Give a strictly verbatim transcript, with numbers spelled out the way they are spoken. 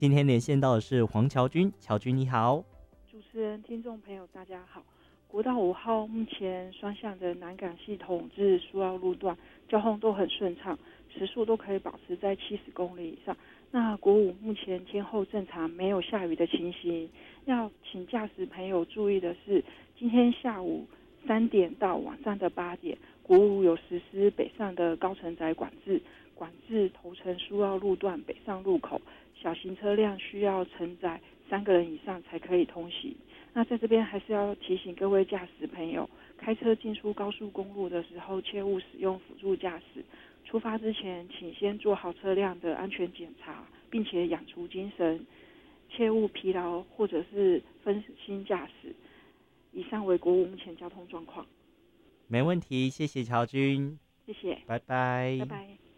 今天连线到的是黄乔军，乔军你好。 主持人、听众朋友大家好。国道五号目前双向的南港系统至苏澳路段交通都很顺畅，时速都可以保持在七十公里以上。那国五目前天候正常，没有下雨的情形。要请驾驶朋友注意的是，今天下午三点到晚上的八点，国五有实施北上的高承载管制，管制头城苏澳路段北上路口，小型车辆需要承载三个人以上才可以通行。那在这边还是要提醒各位驾驶朋友，开车进出高速公路的时候，切勿使用辅助驾驶。出发之前，请先做好车辆的安全检查，并且养足精神，切勿疲劳或者是分心驾驶。以上为国五目前交通状况。 没问题，谢谢乔军， 谢谢， 拜拜， 拜拜。